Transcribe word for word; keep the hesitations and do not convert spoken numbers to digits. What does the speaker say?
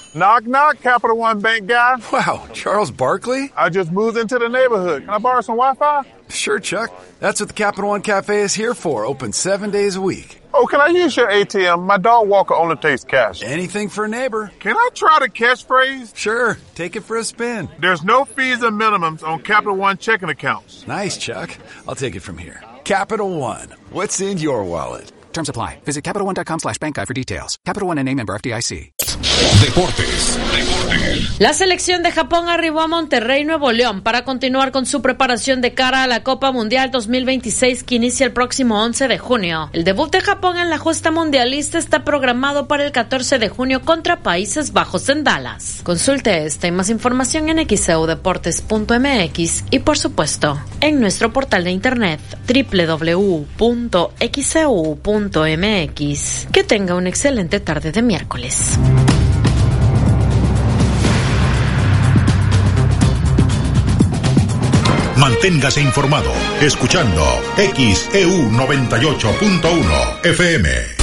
Knock, knock, Capital One Bank guy. Wow, Charles Barkley? I just moved into the neighborhood. Can I borrow some Wi-Fi? Sure, Chuck. That's what the Capital One Cafe is here for, open seven days a week. Oh, can I use your A T M? My dog walker only takes cash. Anything for a neighbor. Can I try the catchphrase? Sure, take it for a spin. There's no fees or minimums on Capital One checking accounts. Nice, Chuck. I'll take it from here. Capital One. What's in your wallet? Terms apply. Visit CapitalOne.com slash bank guide for details. Capital One N A member F D I C. Deportes. Deportes. La selección de Japón arribó a Monterrey, Nuevo León, para continuar con su preparación de cara a la Copa Mundial dos mil veintiséis que inicia el próximo once de junio. El debut de Japón en la justa mundialista está programado para el catorce de junio contra Países Bajos en Dallas. Consulte esta y más información en x e u deportes punto m x y por supuesto en nuestro portal de internet doble u doble u doble u punto x e u punto m x. Que tenga una excelente tarde de miércoles. Manténgase informado escuchando X E U noventa y ocho punto uno F M.